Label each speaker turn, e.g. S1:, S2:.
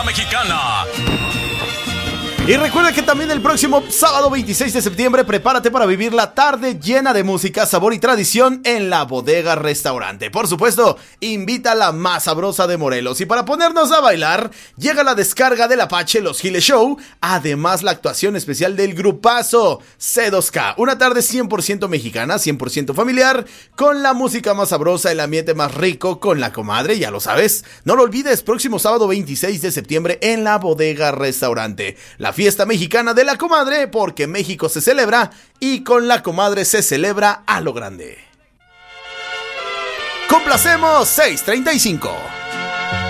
S1: Fiesta Mexicana.
S2: Y recuerda que también el próximo sábado 26 de septiembre prepárate para vivir la tarde llena de música, sabor y tradición en la Bodega Restaurante. Por supuesto, invita a la más sabrosa de Morelos. Y para ponernos a bailar, llega la descarga del Apache Los Giles Show. Además, la actuación especial del grupazo C2K. Una tarde 100% mexicana, 100% familiar, con la música más sabrosa, el ambiente más rico, con la comadre, ya lo sabes. No lo olvides, próximo sábado 26 de septiembre en la Bodega Restaurante. La fiesta mexicana de la comadre, porque México se celebra y con la comadre se celebra a lo grande. Complacemos 6:35.